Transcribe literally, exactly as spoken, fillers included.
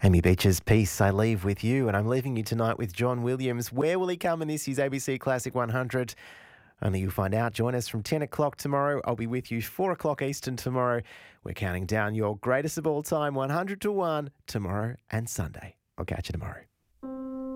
Amy Beach's Peace I Leave With You, and I'm leaving you tonight with John Williams. Where will he come in this year's A B C Classic one hundred? Only you'll find out. Join us from ten o'clock tomorrow. I'll be with you four o'clock Eastern tomorrow. We're counting down your greatest of all time, one hundred to one, tomorrow and Sunday. I'll catch you tomorrow.